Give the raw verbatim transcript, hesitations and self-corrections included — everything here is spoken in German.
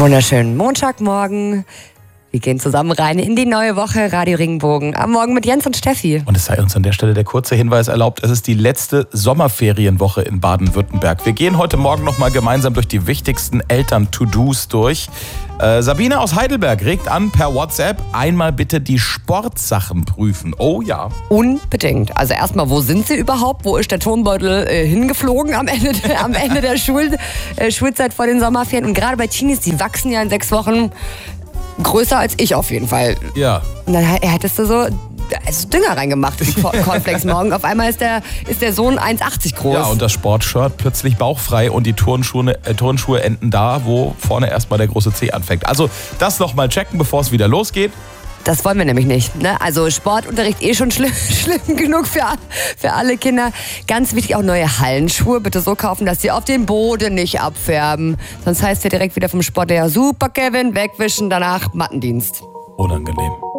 Wunderschönen Montagmorgen. Wir gehen zusammen rein in die neue Woche Radio Regenbogen. Am Morgen mit Jens und Steffi. Und es sei uns an der Stelle der kurze Hinweis erlaubt, es ist die letzte Sommerferienwoche in Baden-Württemberg. Wir gehen heute Morgen noch mal gemeinsam durch die wichtigsten Eltern-To-Dos durch. Äh, Sabine aus Heidelberg regt an per WhatsApp, einmal bitte die Sportsachen prüfen. Oh ja. Unbedingt. Also erstmal, wo sind sie überhaupt? Wo ist der Turnbeutel äh, hingeflogen am Ende, am Ende der Schul, äh, Schulzeit vor den Sommerferien? Und gerade bei Teenies, die wachsen ja in sechs Wochen größer als ich auf jeden Fall. Ja. Und dann hättest du so also Dünger reingemacht in die Cornflakes morgen. Auf einmal ist der, ist der Sohn eins Komma achtzig groß. Ja, und das Sportshirt plötzlich bauchfrei und die Turnschuhe, äh, Turnschuhe enden da, wo vorne erstmal der große C anfängt. Also das nochmal checken, bevor es wieder losgeht. Das wollen wir nämlich nicht. Ne? Also Sportunterricht eh schon schlimm, schlimm genug für, für alle Kinder. Ganz wichtig, auch neue Hallenschuhe bitte so kaufen, dass sie auf den Boden nicht abfärben. Sonst heißt ja direkt wieder vom Sport, ja super Kevin, wegwischen, danach Mattendienst. Unangenehm.